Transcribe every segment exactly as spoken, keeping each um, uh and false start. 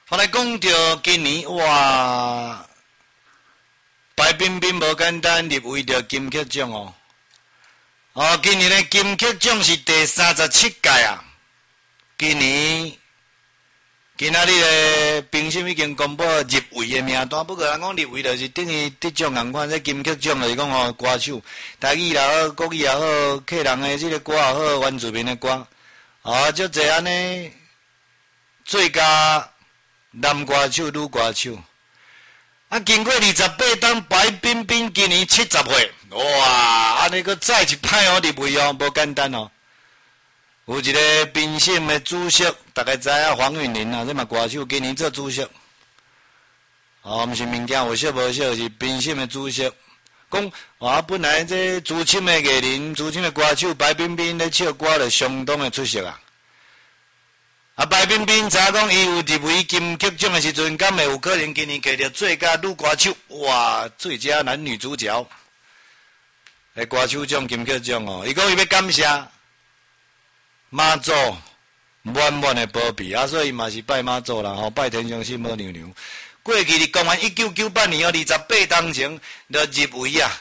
后来讲到今年哇，白冰冰无简单，入围着金曲奖哦。哦，今年的金曲奖是第三十七届啊。今年今仔日的评审已经公布入围的名单，不过人讲入围就是等于得奖同款，这金曲奖就是讲哦，歌手台语也好，国语也好，客人的这个歌也好，原住民的歌，哦，足侪安尼最佳男歌手、女歌手。啊，经过二十八档，白冰冰今年七十岁，哇，安尼个再一派哦入围哦，无简单哦。有一个评审的主席，大家知影黄韵玲啊，这嘛歌手，今年做主席。哦，毋是物件有惜无惜，是评审的主席。讲啊，本来这资深的艺人、资深的歌手白冰冰咧唱歌就相当的出色啊。啊，白冰冰知影讲伊有入围金曲奖的时阵，敢会有可能今年摕到最佳女歌手？哇，最佳男女主角。诶，歌手奖、金曲奖哦，伊讲伊要感谢妈祖满满的保庇，啊，所以嘛是拜妈祖啦，吼，拜天上神母娘娘。过去伫公元一九九八年哦，二十八当前就入围啊，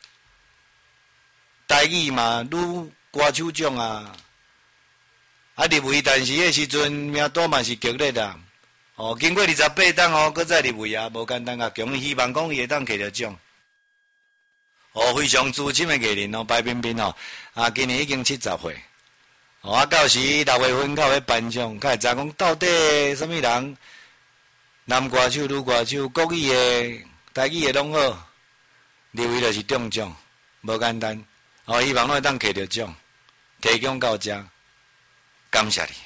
台语嘛，女歌手奖啊，啊入围，但是迄时阵名单嘛是激烈啦，哦，经过二十八档哦，搁再入围啊，无简单啊，强希望讲伊会当摕到奖。哦，非常资深的艺人哦，白冰冰哦，啊，今年已经七十岁。哦，啊，到时六月份才会颁奖，才会知讲到底什么人，男歌手、女歌手、国语的、台语的拢好，入围就是中奖，无简单。哦，希望拢会当摕到奖，提供到遮，感谢你。